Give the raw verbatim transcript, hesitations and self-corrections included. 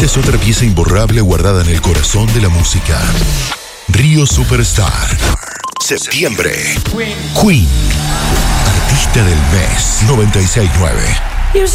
Esta es otra pieza imborrable guardada en el corazón de la música. Río Superstar. Septiembre. Queen. Artista del mes. noventa y seis nueve.